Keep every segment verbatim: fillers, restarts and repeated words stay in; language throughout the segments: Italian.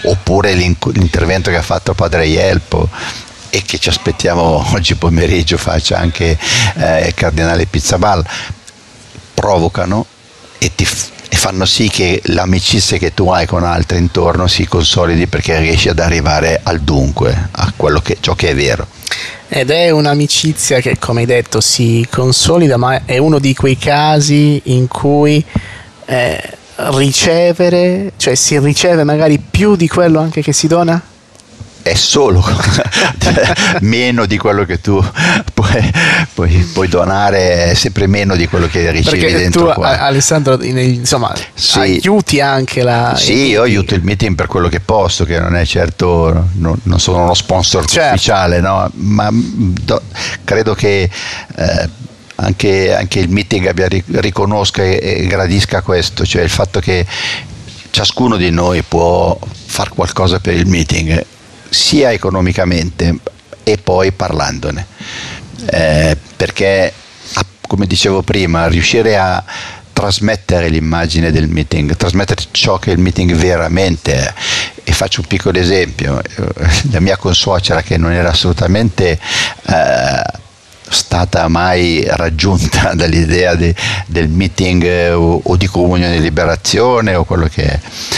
oppure l'intervento che ha fatto Padre Ielpo e che ci aspettiamo oggi pomeriggio faccia anche eh, il Cardinale Pizzaballa, provocano e ti e fanno sì che l'amicizia che tu hai con altri intorno si consolidi, perché riesci ad arrivare al dunque, a quello che, ciò che è vero. Ed è un'amicizia che, come hai detto, si consolida, ma è uno di quei casi in cui eh, ricevere, cioè si riceve magari più di quello anche che si dona? È solo meno di quello che tu puoi, puoi, puoi donare, è sempre meno di quello che ricevi. Perché dentro tu, qua. Alessandro, insomma, sì, aiuti anche la... Sì, io aiuto il meeting per quello che posso, che non è certo, non, non sono uno sponsor certo. ufficiale, no? Ma do, credo che eh, anche, anche il meeting abbia, riconosca e, e gradisca questo, cioè il fatto che ciascuno di noi può far qualcosa per il meeting, sia economicamente e poi parlandone, eh, perché come dicevo prima, riuscire a trasmettere l'immagine del meeting, trasmettere ciò che il meeting veramente è. E faccio un piccolo esempio: la mia consuocera, che non era assolutamente eh, stata mai raggiunta dall'idea di, del meeting eh, o, o di comunione e liberazione o quello che è,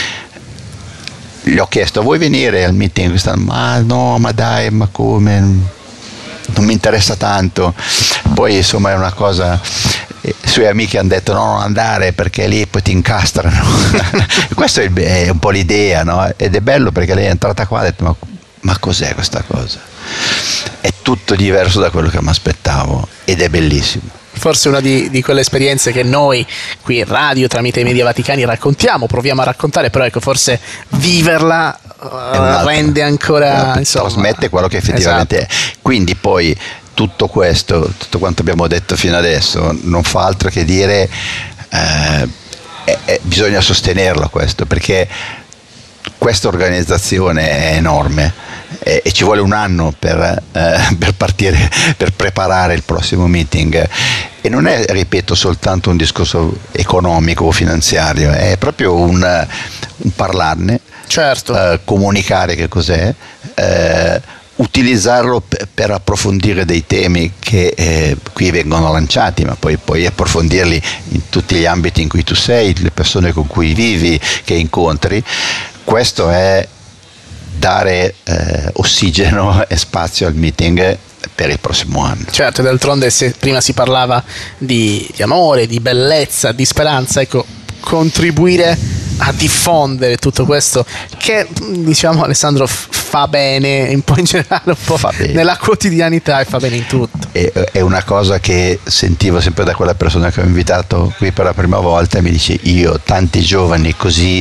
gli ho chiesto: vuoi venire al meeting quest'anno? Ma no, ma dai, ma come, non mi interessa tanto. Poi insomma è una cosa, i suoi amici hanno detto no, non andare perché lì poi ti incastrano. Questa è, è un po' l'idea, no? Ed è bello perché lei è entrata qua e ha detto ma, ma cos'è questa cosa? È tutto diverso da quello che mi aspettavo ed è bellissimo. Forse una di, di quelle esperienze che noi qui in radio tramite i media vaticani raccontiamo, proviamo a raccontare, però ecco, forse viverla uh, rende ancora, insomma, trasmette quello che effettivamente esatto. è. Quindi poi tutto questo, tutto quanto abbiamo detto fino adesso non fa altro che dire eh, eh, eh, bisogna sostenerlo questo, perché questa organizzazione è enorme e, e ci vuole un anno per, eh, per partire, per preparare il prossimo meeting, e non è, ripeto, soltanto un discorso economico o finanziario, è proprio un, un parlarne, certo. eh, comunicare che cos'è, eh, utilizzarlo per, per approfondire dei temi che eh, qui vengono lanciati, ma poi puoi approfondirli in tutti gli ambiti in cui tu sei, le persone con cui vivi, che incontri. Questo è dare eh, ossigeno e spazio al meeting per il prossimo anno. Certo, d'altronde se prima si parlava di, di amore, di bellezza, di speranza, ecco, contribuire a diffondere tutto questo che, diciamo, Alessandro, fa bene un po' in generale, un po' nella quotidianità, e fa bene in tutto. È, è una cosa che sentivo sempre da quella persona che ho invitato qui per la prima volta, e mi dice: io tanti giovani così,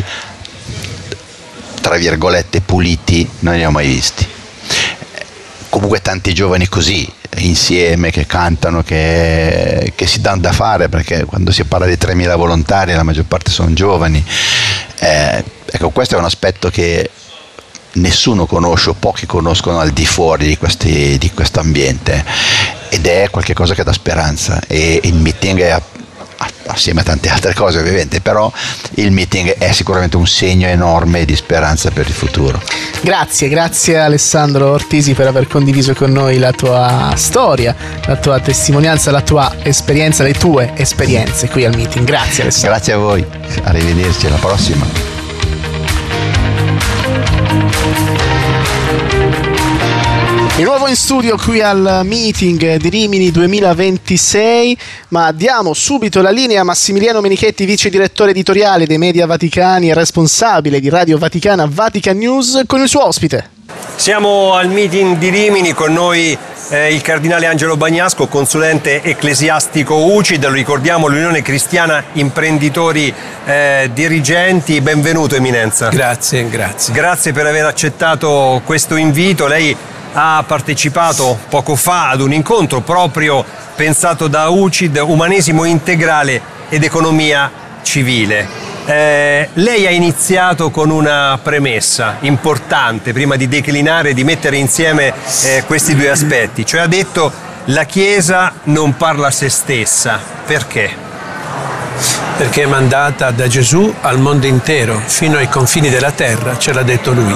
tra virgolette, puliti non ne ho mai visti. Comunque tanti giovani così insieme, che cantano, che, che si danno da fare, perché quando si parla di tremila volontari la maggior parte sono giovani. Eh, ecco, questo è un aspetto che nessuno conosce, o pochi conoscono al di fuori di, questi, di questo ambiente, ed è qualcosa che dà speranza, e il meeting è, assieme a tante altre cose ovviamente, però il meeting è sicuramente un segno enorme di speranza per il futuro. Grazie, grazie Alessandro Ortisi per aver condiviso con noi la tua storia, la tua testimonianza, la tua esperienza, le tue esperienze qui al meeting. Grazie Alessandro. Grazie a voi, arrivederci, alla prossima. Di nuovo in studio qui al meeting di Rimini duemilaventisei, ma diamo subito la linea a Massimiliano Menichetti, vice direttore editoriale dei Media Vaticani e responsabile di Radio Vaticana Vatican News, con il suo ospite. Siamo al meeting di Rimini, con noi eh, il cardinale Angelo Bagnasco, consulente ecclesiastico U C I D, lo ricordiamo, l'Unione Cristiana Imprenditori eh, Dirigenti. Benvenuto Eminenza. Grazie, grazie. Grazie per aver accettato questo invito. Lei ha partecipato poco fa ad un incontro proprio pensato da U C I D, Umanesimo Integrale ed Economia Civile. Eh, lei ha iniziato con una premessa importante prima di declinare, di mettere insieme eh, questi due aspetti, cioè ha detto: la Chiesa non parla a se stessa. Perché? Perché è mandata da Gesù al mondo intero, fino ai confini della terra, ce l'ha detto lui.